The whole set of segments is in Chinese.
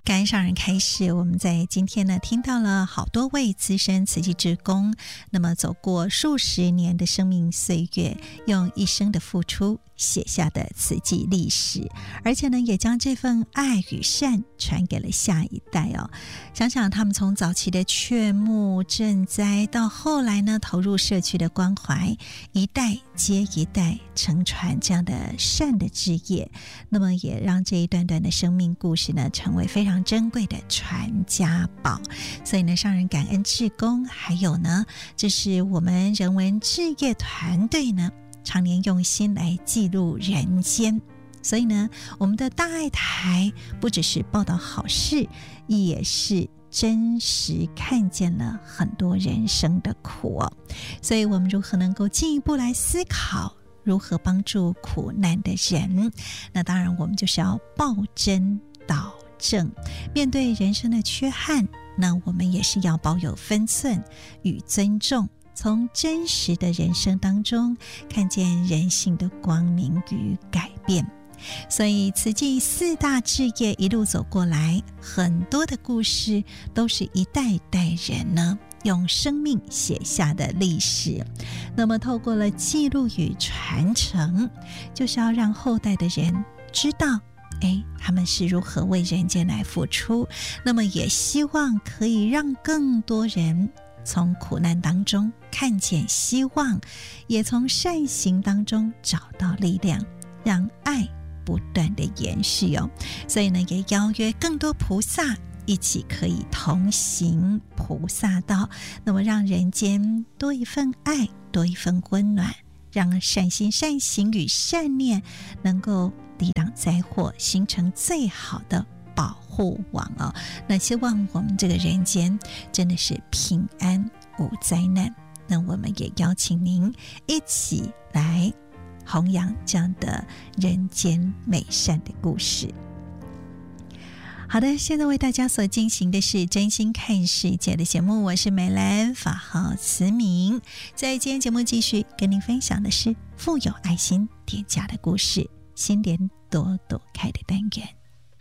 感恩上人开示，我们在今天呢听到了好多位资深慈济志工，那么走过数十年的生命岁月，用一生的付出写下的慈济历史，而且呢也将这份爱与善传给了下一代哦。想想他们从早期的劝募赈灾，到后来呢投入社区的关怀，一代接一代承传这样的善的志业，那么也让这一段段的生命故事呢成为非常珍贵的传家宝。所以呢上人感恩志工，还有呢这是我们人文志业团队呢常年用心来记录人间。所以呢我们的大爱台不只是报道好事，也是真实看见了很多人生的苦哦。所以我们如何能够进一步来思考如何帮助苦难的人，那当然我们就是要报真导正，面对人生的缺憾，那我们也是要保有分寸与尊重，从真实的人生当中看见人性的光明与改变。所以慈济四大志业一路走过来，很多的故事都是一代代人呢用生命写下的历史。那么透过了记录与传承，就是要让后代的人知道他们是如何为人间来付出，那么也希望可以让更多人从苦难当中看见希望，也从善行当中找到力量，让爱不断的延续哦。所以呢也邀约更多菩萨一起可以同行菩萨道，那么让人间多一份爱，多一份温暖，让善心善行与善念能够抵挡灾祸，形成最好的保护网哦。那希望我们这个人间真的是平安无灾难，那我们也邀请您一起来弘扬这样的人间美善的故事。好的，现在为大家所进行的是真心看世界的节目，我是美兰，法号慈明。在今天节目继续跟您分享的是富有爱心店家的故事，心莲朵朵开的单元。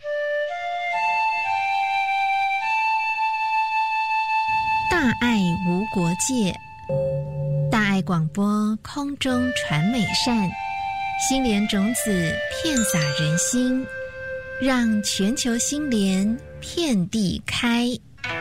大爱无国界，大爱广播空中传美善，心莲种子遍洒人心，让全球心莲遍地开。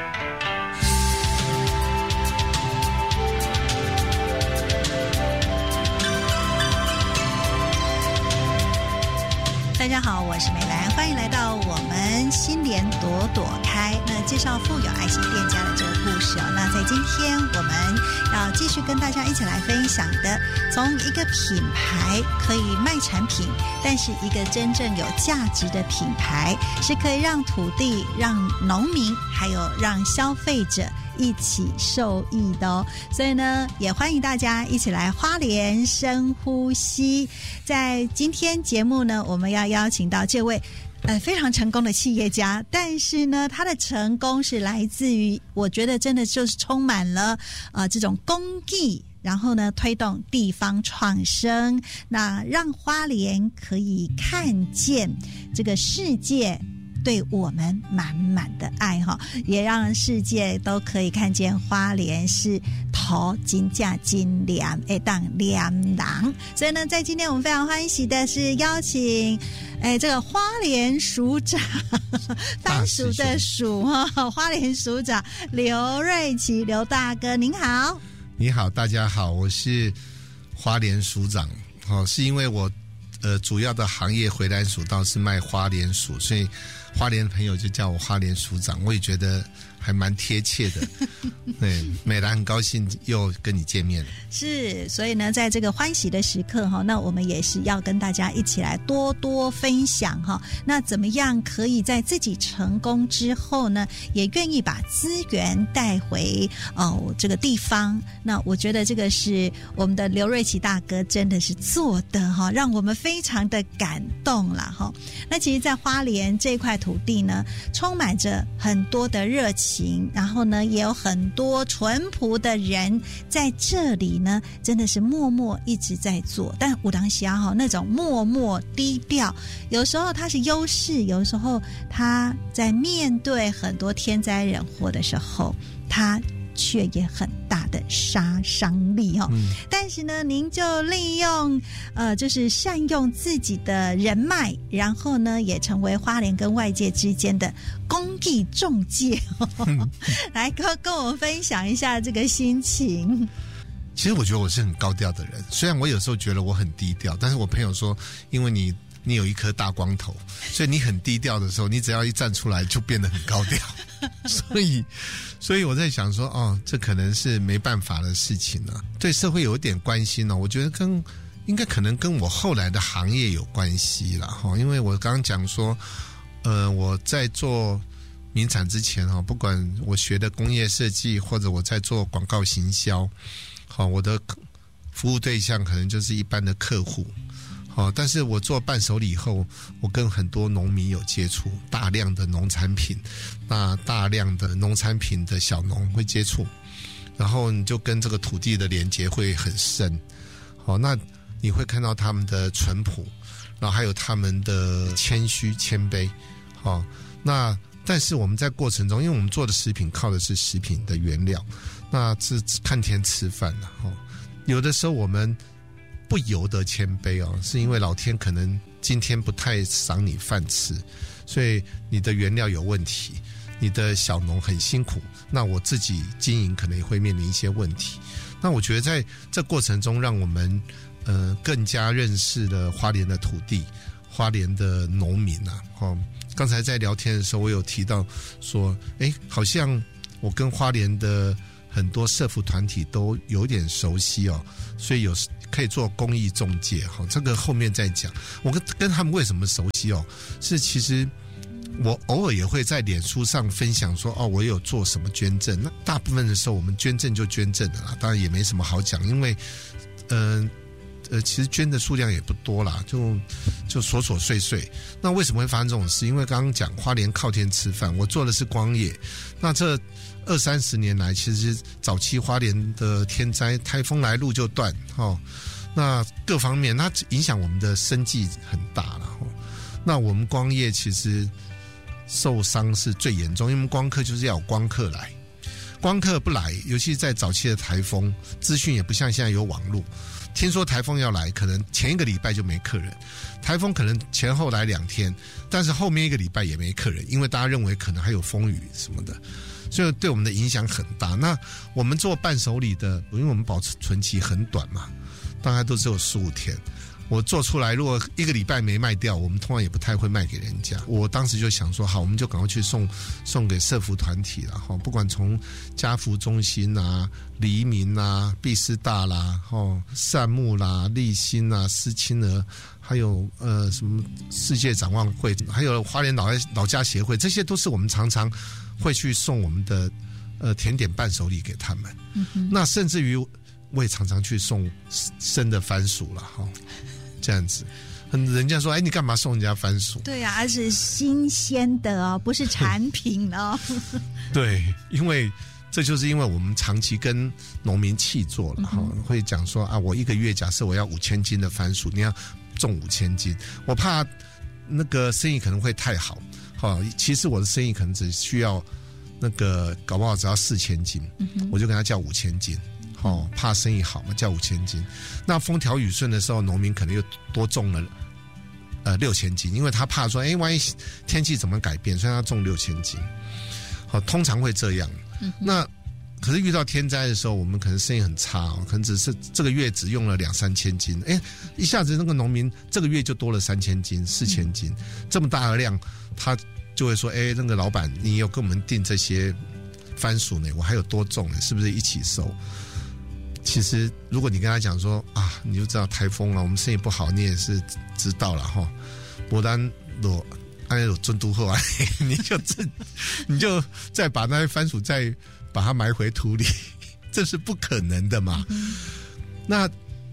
大家好，我是美兰，欢迎来到我们心莲朵朵开，那介绍富有爱心店家的这个故事哦。那在今天我们要继续跟大家一起来分享的，从一个品牌可以卖产品，但是一个真正有价值的品牌是可以让土地、让农民还有让消费者一起受益的哦。所以呢也欢迎大家一起来花莲深呼吸。在今天节目呢我们要邀请到这位非常成功的企业家，但是呢他的成功是来自于我觉得真的就是充满了这种公益，然后呢推动地方创生，那让花莲可以看见这个世界对我们满满的爱哈，也让世界都可以看见花莲是头金价金良当良郎。所以呢在今天我们非常欢喜的是邀请这个花莲署长，番薯的薯花莲署长刘瑞琦刘大哥，您好。 你好，大家好，我是花莲署长是因为我主要的行业回蓝薯道是卖花莲薯，所以花莲的朋友就叫我花莲署长，我也觉得还蛮贴切的。对，美兰很高兴又跟你见面了。 是，所以呢在这个欢喜的时刻那我们也是要跟大家一起来多多分享那怎么样可以在自己成功之后呢也愿意把资源带回这个地方。那我觉得这个是我们的刘瑞琦大哥真的是做的让我们非非常的感动啦齁。那其实在花莲这块土地呢，充满着很多的热情，然后呢也有很多淳朴的人在这里呢，真的是默默一直在做。但有当时啊那种默默低调，有时候它是优势，有时候他在面对很多天灾人祸的时候，他却也很大的杀伤力但是呢，您就利用就是善用自己的人脉，然后呢，也成为花莲跟外界之间的公益中介来跟我们分享一下这个心情。 其实我觉得我是很高调的人，虽然我有时候觉得我很低调，但是我朋友说，因为你有一颗大光头，所以你很低调的时候，你只要一站出来就变得很高调所以我在想说，这可能是没办法的事情啊。对社会有一点关心我觉得应该可能跟我后来的行业有关系啦因为我刚刚讲说我在做名产之前不管我学的工业设计，或者我在做广告行销，我的服务对象可能就是一般的客户但是我做伴手礼以后，我跟很多农民有接触，大量的农产品，那大量的农产品的小农会接触，然后你就跟这个土地的连结会很深那你会看到他们的淳朴，然后还有他们的谦虚谦卑那但是我们在过程中，因为我们做的食品靠的是食品的原料，那是看天吃饭有的时候我们不由得谦卑是因为老天可能今天不太赏你饭吃，所以你的原料有问题，你的小农很辛苦，那我自己经营可能也会面临一些问题。那我觉得在这过程中，让我们更加认识了花莲的土地，花莲的农民刚才在聊天的时候，我有提到说，好像我跟花莲的很多社福团体都有点熟悉所以可以做公益中介这个后面再讲。我跟他们为什么熟悉是其实我偶尔也会在脸书上分享说我有做什么捐赠。那大部分的时候我们捐赠就捐赠的啦，当然也没什么好讲，因为其实捐的数量也不多啦，就琐琐碎碎。那为什么会发生这种事？因为刚刚讲花莲靠天吃饭，我做的是光业，那这20-30年来，其实早期花莲的天灾，台风来路就断那各方面它影响我们的生计很大了那我们光业其实受伤是最严重，因为我们光客就是要有光客来，光客不来，尤其在早期的台风，资讯也不像现在有网络，听说台风要来，可能前一个礼拜就没客人，台风可能前后来2天，但是后面一个礼拜也没客人，因为大家认为可能还有风雨什么的，所以对我们的影响很大。那我们做伴手礼的，因为我们保存期很短嘛，大概都只有15天，我做出来如果一个礼拜没卖掉，我们通常也不太会卖给人家。我当时就想说，好，我们就赶快去送给社福团体啦不管从家福中心啊、黎明啊、碧师大啦、善牧啦、立新啊、思亲儿，还有什么世界展望会，还有花莲老家协会，这些都是我们常常会去送我们的甜点伴手礼给他们。那甚至于我也常常去送生的番薯啦这样子。人家说，你干嘛送人家番薯？对啊，而是新鲜的不是产品对，因为这就是因为我们长期跟农民契作了会讲说我一个月假设我要5000斤的番薯，你要种5000斤，我怕那个生意可能会太好其实我的生意可能只需要那个搞不好只要4000斤我就跟他叫5000斤怕生意好嘛，叫5000斤。那风调雨顺的时候，农民可能又多种了6000斤，因为他怕说万一天气怎么改变，所以他种6000斤通常会这样那可是遇到天灾的时候，我们可能生意很差可能只是这个月只用了2-3千斤一下子那个农民这个月就多了3000斤4000斤这么大的量，他就会说那个老板，你有跟我们订这些番薯呢，我还有多种呢，是不是一起收？其实如果你跟他讲说你就知道台风我们生意不好，你也是知道了不然按有尊嘟后你就再把那些番薯再把它埋回土里，这是不可能的嘛那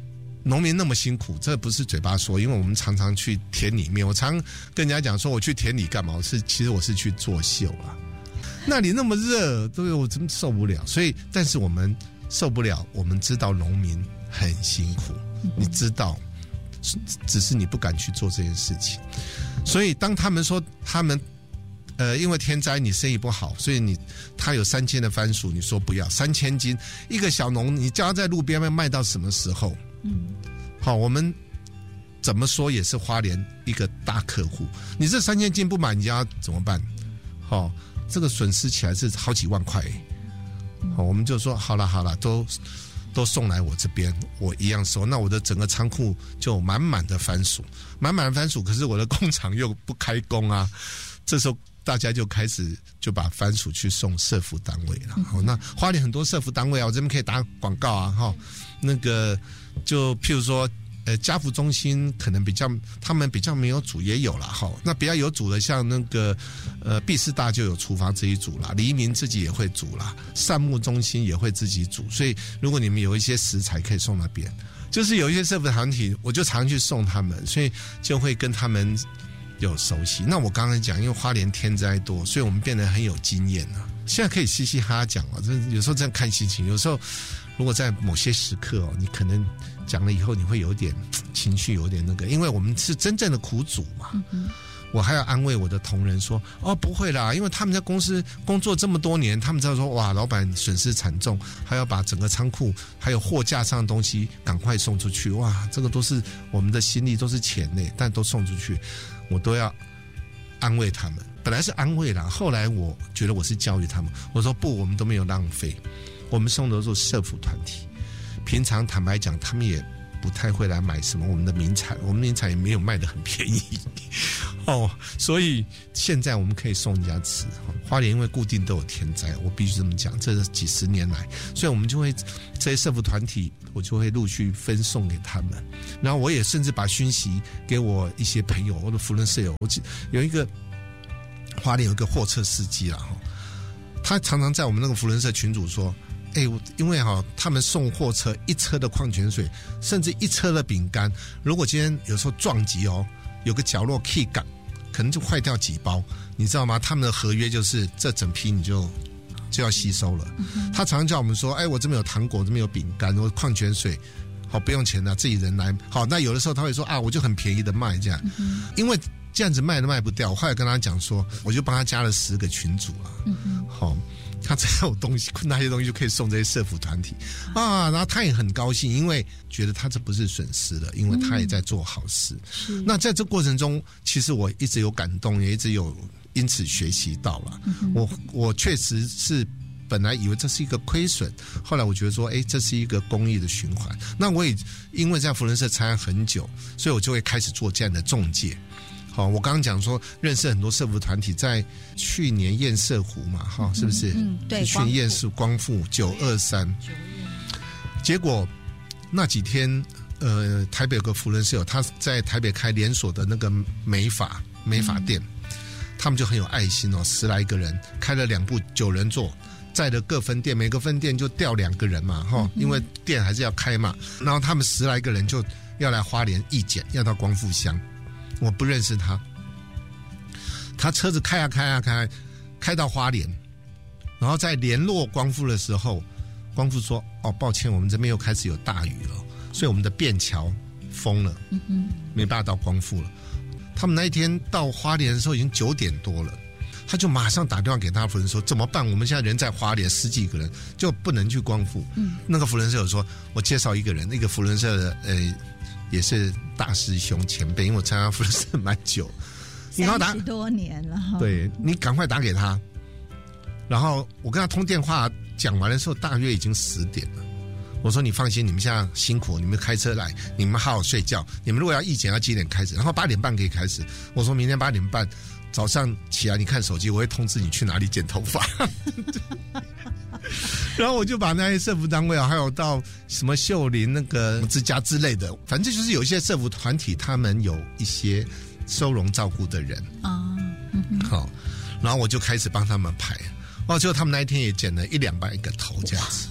农民那么辛苦，这不是嘴巴说，因为我们常常去田里面，我常跟人家讲说，我去田里干嘛？其实我是去作秀啊。那里那么热，对我真受不了。所以，但是我们受不了，我们知道农民很辛苦，你知道，只是你不敢去做这件事情。所以，当他们说他们因为天灾你生意不好，所以他有3000的番薯，你说不要3000斤，一个小农你叫他在路边卖到什么时候？好，我们怎么说也是花莲一个大客户，你这3000斤不买，你要怎么办？好，这个损失起来是好几万块。好，我们就说好了，都送来我这边，我一样收。那我的整个仓库就满满的番薯，可是我的工厂又不开工啊。这时候大家就开始就把番薯去送社福单位了。好，那花莲很多社福单位啊，我这边可以打广告啊，哈，那个就譬如说，家福中心可能他们比较没有煮，也有啦，哈。那比较有煮的，像那个毕师大就有厨房自己煮啦，黎明自己也会煮啦，善牧中心也会自己煮。所以如果你们有一些食材可以送那边，就是有一些社福团体，我就常去送他们，所以就会跟他们有熟悉。那我刚才讲，因为花莲天灾多，所以我们变得很有经验了。现在可以嘻嘻哈哈讲哦，有时候真的看心情。有时候如果在某些时刻哦，你可能讲了以后，你会有点情绪，有点那个，因为我们是真正的苦主嘛。我还要安慰我的同仁说，哦，不会啦，因为他们在公司工作这么多年，他们知道说，哇，老板损失惨重，还要把整个仓库还有货架上的东西赶快送出去，哇，这个都是我们的心力，都是钱呢，但都送出去，我都要安慰他们。本来是安慰啦，后来我觉得我是教育他们，我说不，我们都没有浪费，我们送的都是社福团体，平常坦白讲，他们也不太会来买什么我们的名产，我们名产也没有卖得很便宜哦，所以现在我们可以送人家吃。花莲因为固定都有天灾，我必须这么讲，这是几十年来，所以我们就会这些社福团体，我就会陆续分送给他们。然后我也甚至把讯息给我一些朋友，我的扶轮社友，我有一个花莲有一个货车司机啦，他常常在我们那个扶轮社群组说，因为他们送货车1车的矿泉水，甚至1车的饼干，如果今天有时候撞击有个角落 key 港，可能就坏掉几包，你知道吗？他们的合约就是这整批你就要吸收了。他常常叫我们说，我这边有糖果，这边有饼干，或矿泉水，好，不用钱的，自己人来。好，那有的时候他会说啊，我就很便宜的卖这样，因为这样子卖都卖不掉。我后来跟他讲说，我就帮他加了10个群组啊，好。他只要有东西，那些东西就可以送这些社福团体啊，然后他也很高兴，因为觉得他这不是损失了，因为他也在做好事。那在这过程中，其实我一直有感动，也一直有因此学习到了。我确实是本来以为这是一个亏损，后来我觉得说，这是一个公益的循环。那我也因为在扶轮社参加很久，所以我就会开始做这样的仲介。好，我刚刚讲说认识很多社福团体，在去年堰社湖嘛，是不是？ 对， 去堰社光复923，结果那几天，台北有个扶轮社友，他在台北开连锁的那个美发店，他们就很有爱心哦，10来个人开了2部9人座，在的各分店，每个分店就调2个人嘛，因为店还是要开嘛，然后他们10来个人就要来花莲义检，要到光复乡。我不认识他车子开到花莲，然后在联络光复的时候，光复说，抱歉，我们这边又开始有大雨了，所以我们的便桥封了，没办法到光复了。他们那一天到花莲的时候已经9点多了，他就马上打电话给他扶轮说，怎么办？我们现在人在花莲10几个人，就不能去光复。那个扶轮社有说，我介绍一个人，那个扶轮社的也是大师兄前辈，因为我参加扶轮社蛮久 ，30多年了。 对，你赶快打给他。然后我跟他通电话讲完的时候，大约已经10点了。我说你放心，你们现在辛苦，你们开车来，你们好好睡觉。你们如果要义检要几点开始？然后8点半可以开始。我说明天8点半早上起来，你看手机，我会通知你去哪里剪头发。然后我就把那些社福单位还有到什么秀林那个之家之类的，反正就是有一些社福团体，他们有一些收容照顾的人好，然后我就开始帮他们排。结果他们那一天也剪了100-200个头这样子。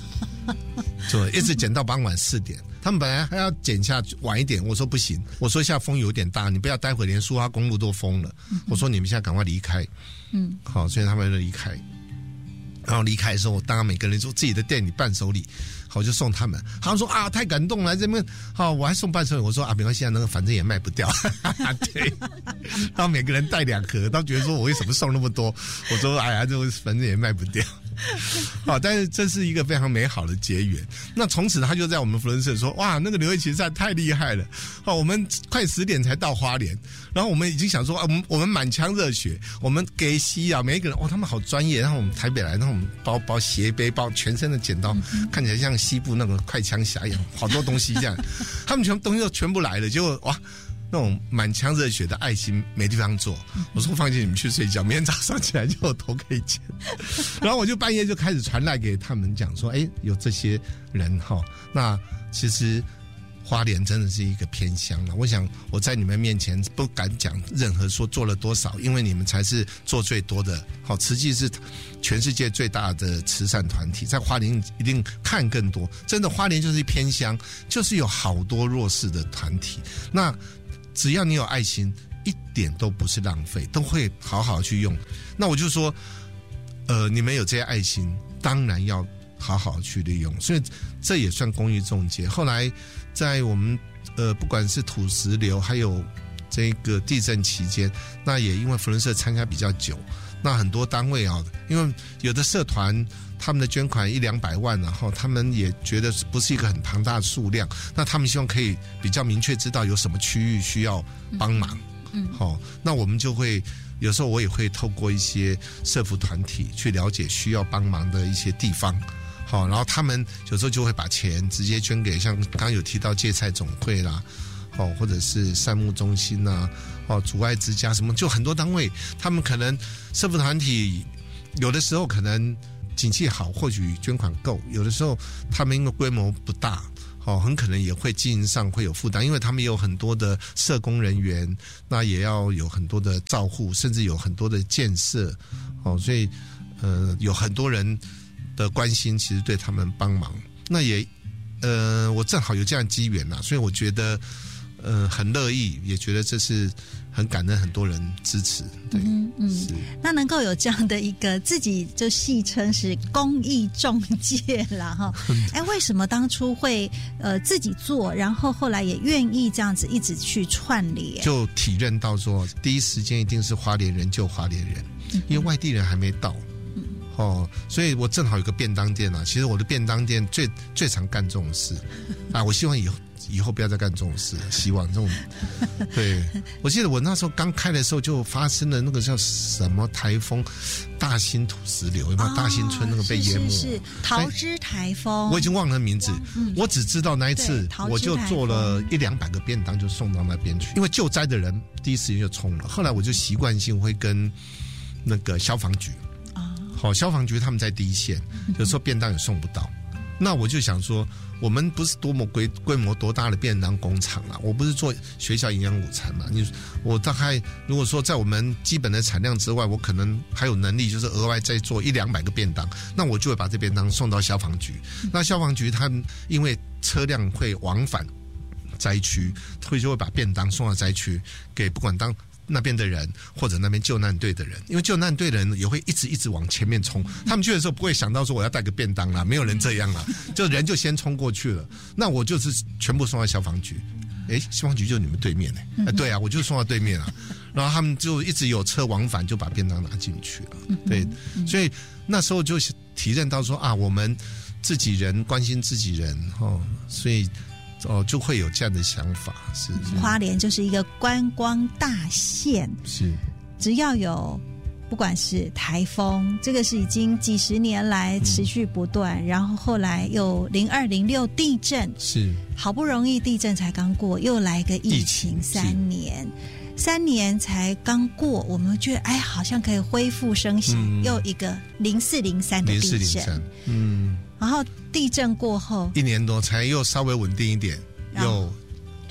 对，一直剪到傍晚4点。他们本来还要剪下晚一点，我说不行，我说现在风有点大，你不要待会连苏花公路都封了。我说你们现在赶快离开。好，所以他们就离开。然后离开的时候，我当然每个人说自己的店里伴手礼，好就送他们。他们说啊，太感动了，这边好我还送伴手礼。我说啊，没关系啊，那个反正也卖不掉。对，然后每个人带2盒，他觉得说我为什么送那么多？我说哎呀，这反正也卖不掉。好，但是这是一个非常美好的结缘。那从此他就在我们福伦社说，哇，那个刘慧琪实在太厉害了。好，我们快10点才到花莲，然后我们已经想说啊，我们满腔热血，我们给西啊，每一个人他们好专业。然后我们台北来，然后我们包斜背包，全身的剪刀，看起来像西部那个快枪侠一样，好多东西这样。他们东西都全部来了，结果哇，那种满腔热血的爱心没地方做。我说放心，你们去睡觉，明天早上起来就有头可以剪。然后我就半夜就开始传来给他们讲说，哎，有这些人哈。那其实花莲真的是一个偏乡了。我想我在你们面前不敢讲任何说做了多少，因为你们才是做最多的。好，慈济是全世界最大的慈善团体，在花莲一定看更多。真的，花莲就是一偏乡，就是有好多弱势的团体。那只要你有爱心，一点都不是浪费，都会好好去用。那我就说，你们有这些爱心，当然要好好去利用。所以这也算公益仲介。后来在我们不管是土石流，还有这个地震期间，那也因为福伦社参加比较久，那很多单位啊，因为有的社团他们的捐款100-200万，然后他们也觉得不是一个很庞大的数量，那他们希望可以比较明确知道有什么区域需要帮忙。好，那我们就会有时候我也会透过一些社福团体去了解需要帮忙的一些地方。好，然后他们有时候就会把钱直接捐给像刚刚有提到芥菜总会啦，或者是善牧中心啊，阻碍之家什么，就很多单位，他们可能社福团体有的时候可能景气好，或许捐款够，有的时候他们因为规模不大，很可能也会经营上会有负担，因为他们也有很多的社工人员，那也要有很多的照护，甚至有很多的建设，所以有很多人的关心，其实对他们帮忙。那也我正好有这样的机缘啦，所以我觉得很乐意，也觉得这是很感恩很多人支持。对， 那能够有这样的一个自己就戏称是公益仲介啦哈。为什么当初会自己做，然后后来也愿意这样子一直去串联？ 就体认到说，第一时间一定是花莲人救花莲人，因为外地人还没到。所以我正好有个便当店啊，其实我的便当店最常干这种事啊，我希望以后不要再干这种事，希望这种。对，我记得我那时候刚开的时候就发生了那个叫什么台风，大兴土石流，有没有？大兴村那个被淹没， 是桃枝台风， 我已经忘了名字，我只知道那一次我就做了100-200个便当就送到那边去，因为救灾的人第一时间就冲了，后来我就习惯性会跟那个消防局。消防局他们在第一线，有时候便当也送不到，那我就想说，我们不是多么规模多大的便当工厂啊，我不是做学校营养午餐嘛，我大概如果说在我们基本的产量之外，我可能还有能力就是额外再做100-200个便当，那我就会把这便当送到消防局。那消防局他们因为车辆会往返灾区，所以就会把便当送到灾区，给不管当那边的人或者那边救难队的人，因为救难队的人也会一直往前面冲，他们去的时候不会想到说我要带个便当啦，没有人这样啦，就人就先冲过去了。那我就是全部送到消防局，消防局就你们对面对啊，我就送到对面啊，然后他们就一直有车往返，就把便当拿进去了。对，所以那时候就体认到说啊，我们自己人关心自己人所以。就会有这样的想法。是花莲就是一个观光大县， 是只要有不管是台风，这个是已经几十年来持续不断，然后后来又02、06地震， 是好不容易地震才刚过，又来个疫情3年才刚过，我们觉得好像可以恢复生息，又一个04、03的地震，然后地震过后1 年多才又稍微稳定一点，又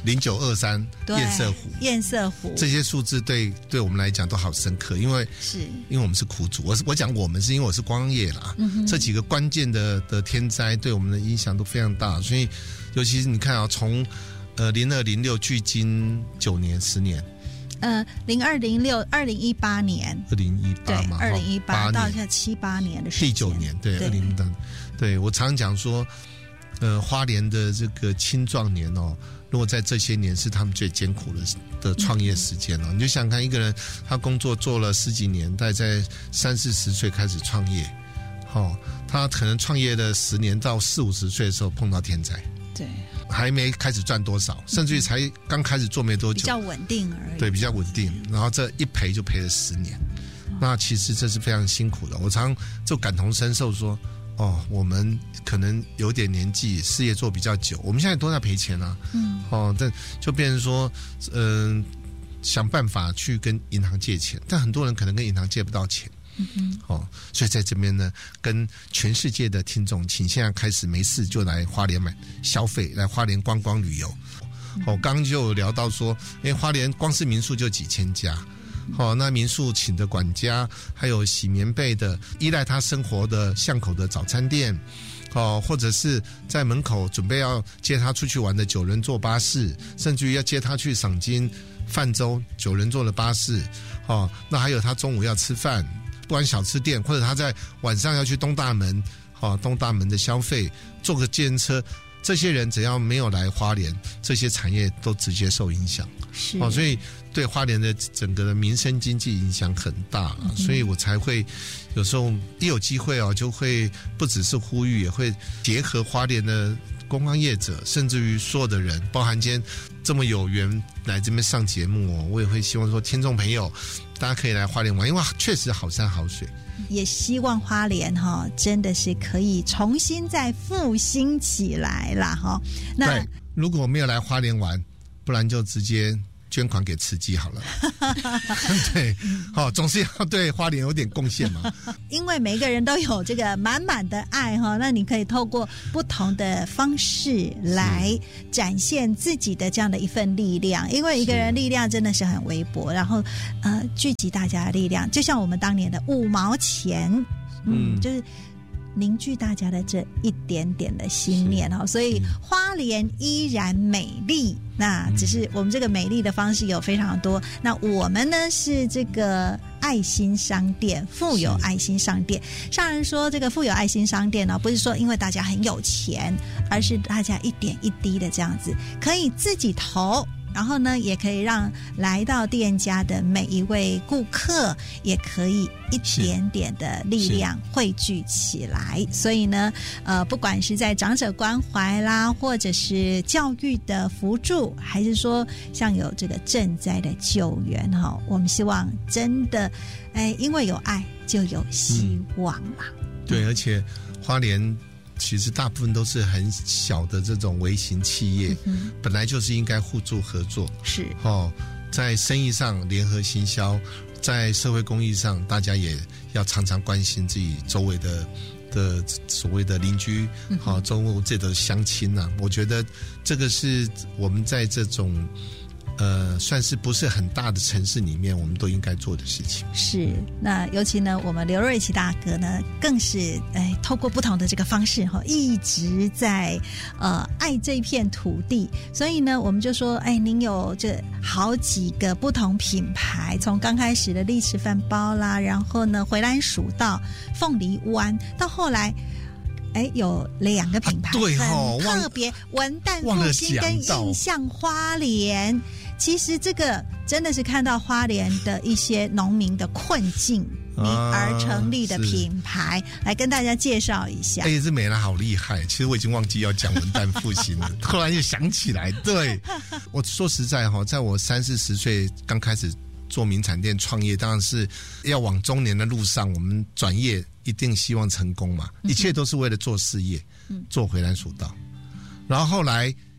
0923 堰塞湖这些数字对我们来讲都好深刻，因为我们是苦主。我讲我们是因为我是光业啦，这几个关键的天灾对我们的影响都非常大，所以尤其是你看啊，从0206距今9年10年。 0206 2018年 2018嘛 ，2018到现在7、8年的时间， 第9年，对2018，对我常讲说，花莲的这个青壮年哦，如果在这些年是他们最艰苦的创业时间哦，你就想看一个人他工作做了10几年，大概在30、40岁开始创业，他可能创业的10年到40、50岁的时候碰到天灾。 对， 还没开始赚多少，甚至于才刚开始做没多久， 比较稳定而已。 对，比较稳定，然后这一赔就赔了10年，那其实这是非常辛苦的。我常就感同身受说，我们可能有点年纪，事业做比较久，我们现在都在赔钱啊，但就变成说，想办法去跟银行借钱，但很多人可能跟银行借不到钱。所以在这边呢，跟全世界的听众，请现在开始没事就来花莲买消费，来花莲观光旅游。刚刚就有聊到说，花莲光是民宿就几千家，那民宿请的管家，还有洗棉被的，依赖他生活的巷口的早餐店，或者是在门口准备要接他出去玩的9人座巴士，甚至于要接他去赏金泛舟9人座的巴士，那还有他中午要吃饭。不管小吃店，或者他在晚上要去东大门的消费，坐个计程车，这些人只要没有来花莲，这些产业都直接受影响。所以对花莲的整个的民生经济影响很大，所以我才会有时候一有机会就会不只是呼吁，也会结合花莲的观光业者，甚至于所有的人，包含今天这么有缘来这边上节目我也会希望说听众朋友大家可以来花莲玩，因为确实好山好水， 也希望花莲真的是可以重新再复兴起来啦那对，如果没有来花莲玩，不然就直接捐款给慈济好了对，总是要对花莲有点贡献嘛因为每个人都有这个满满的爱那你可以透过不同的方式来展现自己的这样的一份力量，因为一个人力量真的是很微薄，然后聚集大家的力量，就像我们当年的5毛钱就是凝聚大家的这一点点的心念所以花莲依然美丽，那只是我们这个美丽的方式有非常多，那我们呢是这个爱心商店，富有爱心商店。上人说这个富有爱心商店不是说因为大家很有钱，而是大家一点一滴的这样子可以自己投，然后呢也可以让来到店家的每一位顾客也可以一点点的力量汇聚起来，所以呢不管是在长者关怀啦，或者是教育的扶助，还是说像有这个赈灾的救援我们希望真的因为有爱就有希望啦对，而且花莲其实大部分都是很小的这种微型企业，本来就是应该互助合作， 是在生意上联合行销，在社会公益上大家也要常常关心自己周围的所谓的邻居，周围这的乡亲我觉得这个是我们在这种算是不是很大的城市里面我们都应该做的事情。 是，那尤其呢我们刘瑞琪大哥呢更是透过不同的这个方式一直在爱这片土地，所以呢我们就说您有这好几个不同品牌，从刚开始的荔枝饭包啦，然后呢回蓝薯到凤梨湾，到后来有2个品牌对很特别，文旦复兴跟印象花莲。其实这个真的是看到花莲的一些农民的困境而成立的品牌，来跟大家介绍一下。 这美兰好厉害，其实我已经忘记要讲文旦复兴了突然又想起来。对，我说实在在我30、40岁刚开始做名产店创业，当然是要往中年的路上，我们转业一定希望成功嘛，一切都是为了做事业，做回蓝薯道。然后后来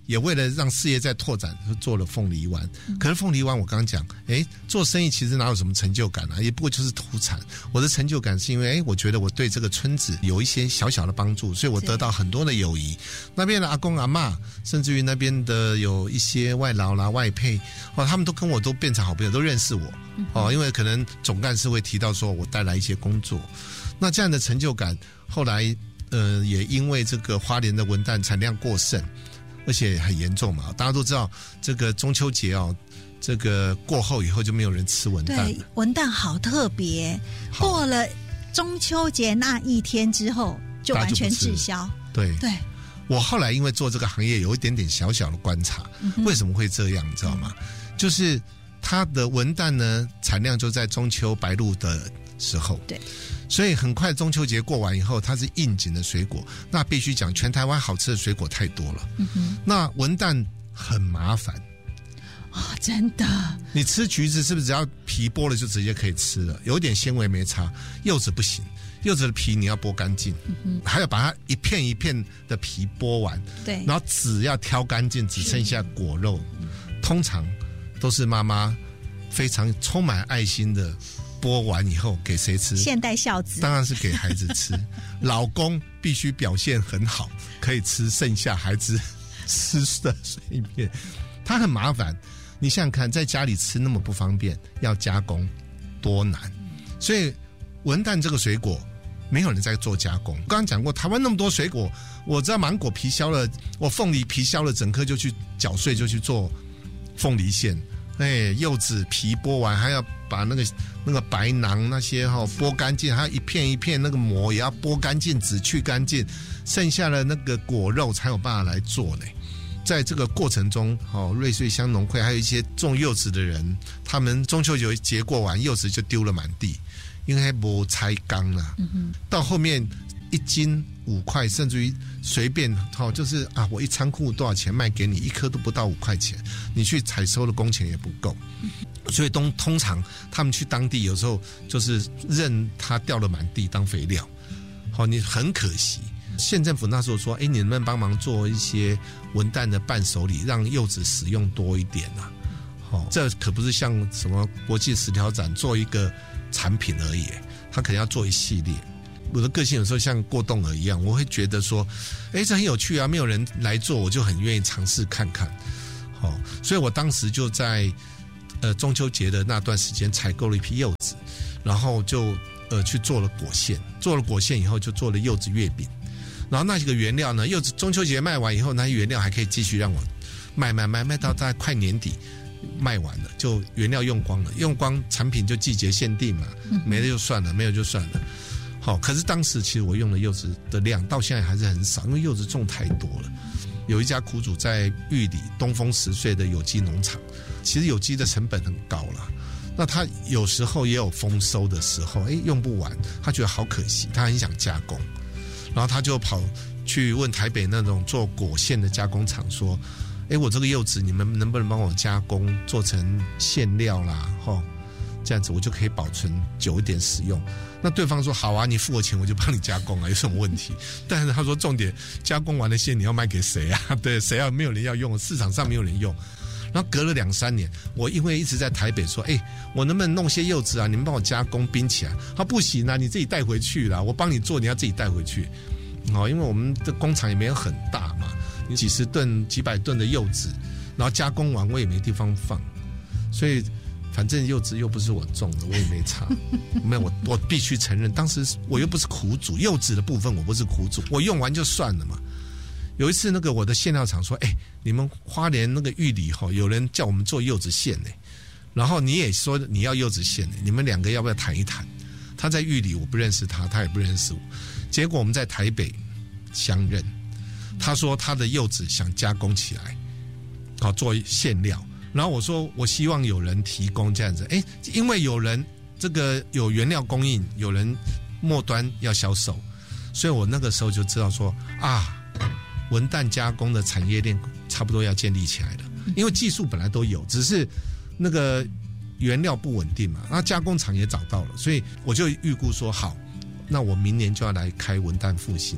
也为了让事业再拓展，就做了凤梨湾。可是凤梨湾我刚刚讲，做生意其实哪有什么成就感啊，也不过就是土产。我的成就感是因为我觉得我对这个村子有一些小小的帮助，所以我得到很多的友谊。那边的阿公阿嬷，甚至于那边的有一些外劳啦、外配，他们都跟我都变成好朋友，都认识我。因为可能总干事会提到说我带来一些工作，那这样的成就感，后来也因为这个花莲的文旦产量过剩。而且很严重嘛，大家都知道这个中秋节这个过后以后就没有人吃文旦了。 对，文旦好特别，过了中秋节那一天之后就完全滞销。 对，我后来因为做这个行业有一点点小小的观察，为什么会这样，你知道吗？就是它的文旦呢产量就在中秋白露的时候。对。所以很快中秋节过完以后，它是应景的水果。那必须讲，全台湾好吃的水果太多了。那文旦很麻烦真的。你吃橘子是不是只要皮剥了就直接可以吃了？有一点纤维没差。柚子不行，柚子的皮你要剥干净，还要把它一片一片的皮剥完。对，然后籽要挑干净，只剩下果肉。通常都是妈妈非常充满爱心的。剥完以后给谁吃？ 现代孝子当然是给孩子吃。老公必须表现很好，可以吃剩下孩子吃的碎片。它很麻烦，你想想看，在家里吃那么不方便，要加工多难。所以文旦这个水果没有人在做加工。刚刚讲过，台湾那么多水果，我知道芒果皮削了，我凤梨皮削了，整颗就去搅碎，就去做凤梨馅。柚子皮剥完，还要把那个白囊那些剥干净，还有一片一片那个膜也要剥干净，籽去干净，剩下的那个果肉才有办法来做呢。在这个过程中，瑞穗乡农会还有一些种柚子的人，他们中秋节过完，柚子就丢了满地，因为没拆缸了。到后面1斤5块，甚至于随便就是我一仓库多少钱卖给你，一颗都不到5块钱，你去采收的工钱也不够。所以通常他们去当地有时候就是任它掉了满地当肥料。你很可惜。县政府那时候说，你能不能帮忙做一些文旦的伴手礼，让柚子使用多一点啊？这可不是像什么国际食条展做一个产品而已，它可能要做一系列。我的个性有时候像过动儿一样，我会觉得说，这很有趣啊，没有人来做，我就很愿意尝试看看。所以我当时就在中秋节的那段时间采购了一批柚子，然后就去做了果馅，做了果馅以后就做了柚子月饼。然后那几个原料呢，柚子中秋节卖完以后，那些原料还可以继续让我卖到大概快年底。卖完了就原料用光了，用光产品就季节限定嘛，没了就算了，没有就算了。可是当时其实我用的柚子的量到现在还是很少，因为柚子种太多了。有一家苦主在玉里东风10岁的有机农场，其实有机的成本很高了，那他有时候也有丰收的时候，用不完，他觉得好可惜，他很想加工，然后他就跑去问台北那种做果馅的加工厂说，我这个柚子你们能不能帮我加工做成馅料啦，这样子我就可以保存久一点使用。那对方说好啊，你付我钱我就帮你加工啊，有什么问题？但是他说重点，加工完的馅你要卖给谁啊？对，谁要没有人要用，市场上没有人用。然后隔了2-3年，我因为一直在台北说，我能不能弄些柚子啊？你们帮我加工冰起来。他不行啊，你自己带回去啦，我帮你做，你要自己带回去。因为我们的工厂也没有很大嘛，你几十吨、几百吨的柚子，然后加工完我也没地方放，所以反正柚子又不是我种的，我也没差。没有，我必须承认，当时我又不是苦主，柚子的部分我不是苦主，我用完就算了嘛。有一次那个我的馅料厂说，你们花莲那个玉里有人叫我们做柚子馅呢，然后你也说你要柚子馅呢，你们2个要不要谈一谈？他在玉里我不认识他，他也不认识我。结果我们在台北相认，他说他的柚子想加工起来，做馅料。然后我说我希望有人提供这样子，因为有人这个有原料供应，有人末端要销售，所以我那个时候就知道说文旦加工的产业链差不多要建立起来了。因为技术本来都有，只是那个原料不稳定嘛，那加工厂也找到了，所以我就预估说好，那我明年就要来开文旦复兴。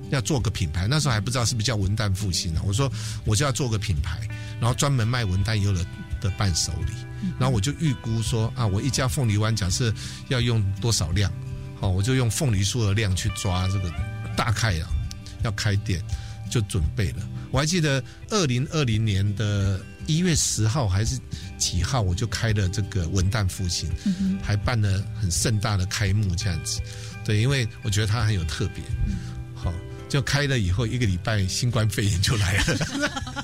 要做个品牌，那时候还不知道是不是叫文旦复兴啊。我说我就要做个品牌，然后专门卖文旦柚的伴手礼。然后我就预估说啊，我一家凤梨湾假设要用多少量，好，我就用凤梨酥的量去抓这个大概啊，要开店就准备了。我还记得2020年的1月10号还是几号，我就开了这个文旦复兴，还办了很盛大的开幕这样子。对，因为我觉得它很有特别。好，就开了以后1个礼拜，新冠肺炎就来了。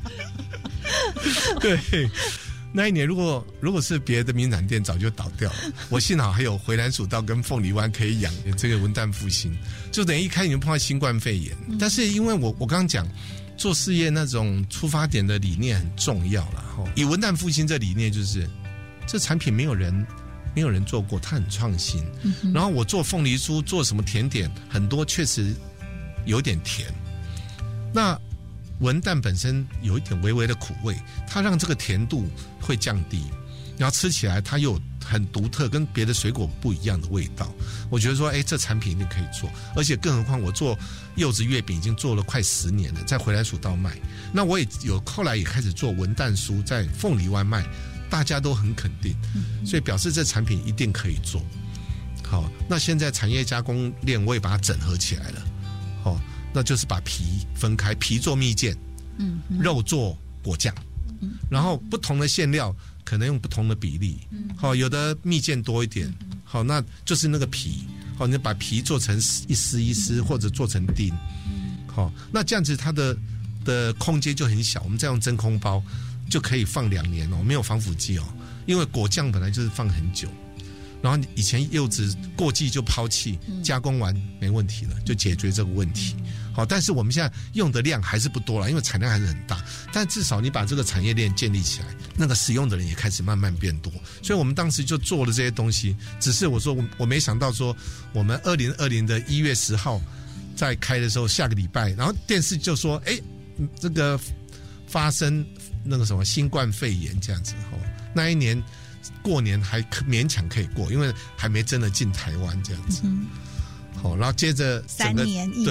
对。那一年如果是别的名产店早就倒掉了，我幸好还有回蓝蜀道跟凤梨湾可以养这个文旦复兴，就等于一开始就碰到新冠肺炎。但是因为我刚刚讲做事业那种出发点的理念很重要啦，以文旦复兴这理念就是这产品没有人做过，它很创新。然后我做凤梨酥做什么甜点很多确实有点甜，那文旦本身有一点微微的苦味，它让这个甜度会降低，然后吃起来它有很独特跟别的水果不一样的味道。我觉得说这产品一定可以做，而且更何况我做柚子月饼已经做了快10年了，在回蓝蜀道卖。那我也有后来也开始做文旦酥在凤梨湾卖，大家都很肯定，所以表示这产品一定可以做。好，那现在产业加工链我也把它整合起来了。好，那就是把皮分开，皮做蜜饯，肉做果酱，然后不同的馅料可能用不同的比例，好，有的蜜饯多一点，好，那就是那个皮，好，你把皮做成一丝一丝，或者做成丁，好，那这样子它的空间就很小，我们再用真空包就可以放2年哦，没有防腐剂哦，因为果酱本来就是放很久。然后以前柚子过季就抛弃，加工完没问题了，就解决这个问题。好，但是我们现在用的量还是不多了，因为产量还是很大。但至少你把这个产业链建立起来，那个使用的人也开始慢慢变多。所以我们当时就做了这些东西。只是我说我没想到说，我们2020的1月10号在开的时候，下个礼拜，然后电视就说，这个发生那个什么新冠肺炎这样子。那一年过年还勉强可以过，因为还没真的进台湾这样子。好，然后接着整个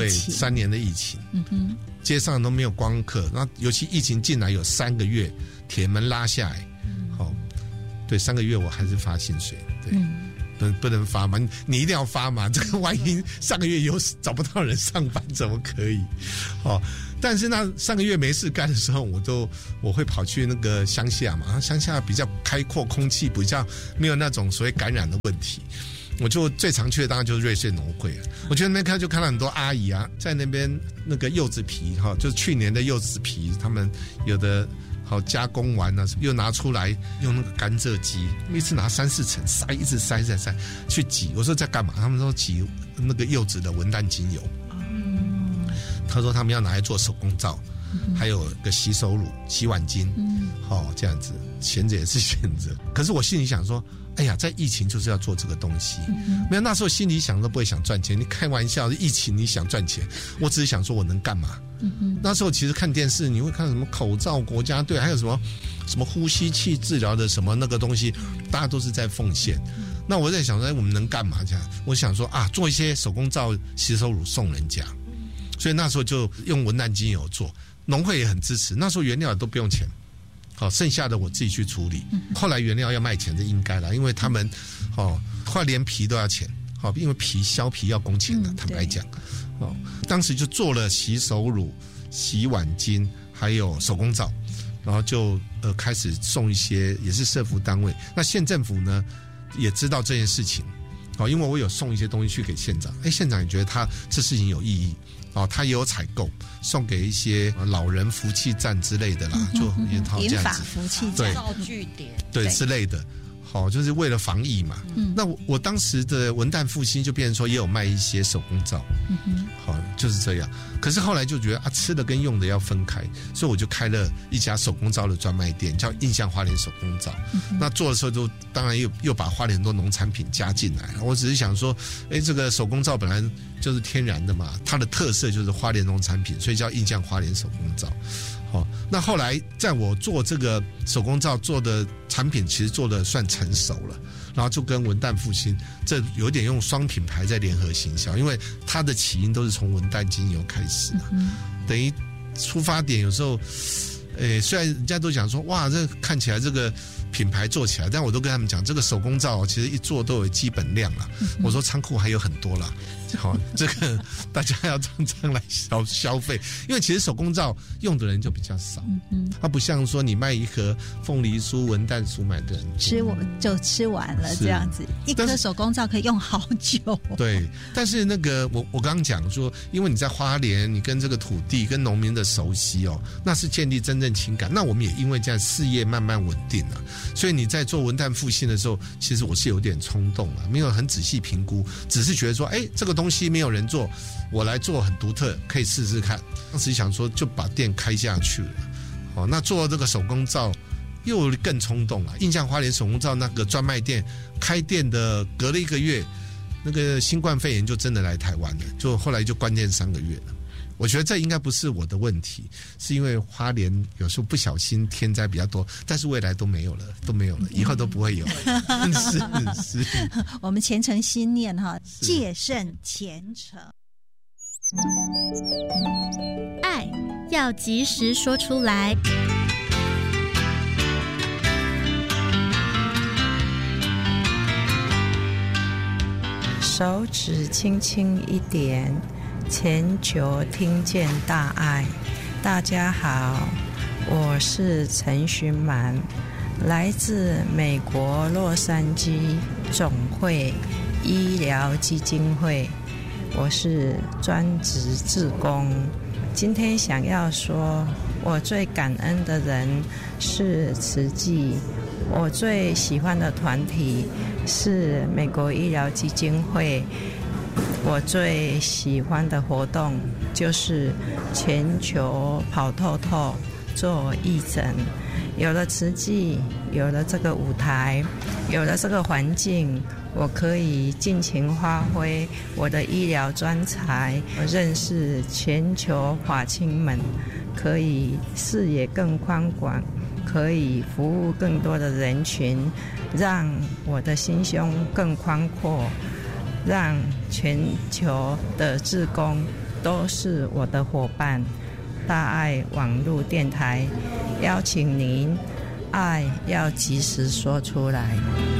3年的疫情，街上都没有观光客，然后尤其疫情进来有3个月，铁门拉下来。好，对，3个月我还是发薪水，对，不能发嘛，你一定要发嘛，这个万一上个月有找不到人上班怎么可以？好，但是那3个月没事干的时候，我会跑去那个乡下嘛，乡下比较开阔，空气比较没有那种所谓感染的问题。我就最常去的当然就是瑞穗农会了。我觉得那边看到很多阿姨啊，在那边那个柚子皮就是去年的柚子皮，他们有的好加工完了，又拿出来用那个甘蔗机，一次拿3-4层塞，一直塞去挤。我说在干嘛？他们说挤那个柚子的文旦精油。他说他们要拿来做手工皂，还有个洗手乳、洗碗巾，这样子闲着也是闲着。可是我心里想说，哎呀，在疫情就是要做这个东西。没有，那时候心里想都不会想赚钱。你开玩笑，疫情你想赚钱，我只是想说我能干嘛。那时候其实看电视，你会看什么口罩国家队，还有什么呼吸器治疗的什么那个东西，大家都是在奉献。那我在想说，我们能干嘛？这样，我想说啊，做一些手工皂、洗手乳送人家。所以那时候就用文旦精油做，农会也很支持。那时候原料都不用钱，好，剩下的我自己去处理。后来原料要卖钱，这应该啦，因为他们后来连皮都要钱，好，因为削皮要工钱的，坦白讲。当时就做了洗手乳、洗碗巾，还有手工皂，然后就开始送一些，也是社福单位。那县政府呢也知道这件事情，好，因为我有送一些东西去给县长，县长也觉得他这事情有意义。他也有采购，送给一些老人福气站之类的啦，就一套这样子， 福气站、 造据点， 对之类的。好，就是为了防疫嘛。那我当时的文旦复兴就变成说也有卖一些手工皂，好，就是这样。可是后来就觉得吃的跟用的要分开，所以我就开了一家手工皂的专卖店，叫印象花莲手工皂。那做的时候就当然又把花莲很多农产品加进来了。我只是想说，这个手工皂本来就是天然的嘛，它的特色就是花莲农产品，所以叫印象花莲手工皂。 那后来在我做这个手工皂做的产品，其实做的算成熟了，然后就跟文旦复兴这有点用双品牌在联合行销，因为它的起因都是从文旦精油开始的，等于出发点有时候，虽然人家都讲说哇，这看起来这个品牌做起来，但我都跟他们讲，这个手工皂其实一做都有基本量了。我说仓库还有很多啦，这个大家要常常来消费，因为其实手工皂用的人就比较少，它不像说你卖一盒凤梨酥、文旦酥买的人就吃完了这样子，一颗手工皂可以用好久。 对，但是那个我刚刚讲说，因为你在花莲，你跟这个土地、跟农民的熟悉那是建立真正情感。那我们也因为这样事业慢慢稳定了。所以你在做文旦复兴的时候，其实我是有点冲动了，没有很仔细评估，只是觉得说，这个东西没有人做，我来做很独特，可以试试看。当时想说就把店开下去了。那做这个手工皂又更冲动了。印象花莲手工皂那个专卖店开店的隔了1个月，那个新冠肺炎就真的来台湾了，就后来就关店3个月了。我觉得这应该不是我的问题，是因为花莲有时候不小心天灾比较多，但是未来都没有了，以后都不会有了。是我们虔诚心念戒慎虔诚。 爱要及时说出来。 手指轻轻一点，全球听见大爱。大家好，我是陈寻满，来自美国洛杉矶总会医疗基金会，我是专职志工。今天想要说，我最感恩的人是慈济，我最喜欢的团体是美国医疗基金会，我最喜欢的活动就是全球跑透透做义诊。有了慈济，有了这个舞台，有了这个环境，我可以尽情发挥我的医疗专才，认识全球法亲们，可以视野更宽广，可以服务更多的人群，让我的心胸更宽阔，让全球的志工都是我的伙伴。大爱网络电台邀请您，爱要及时说出来。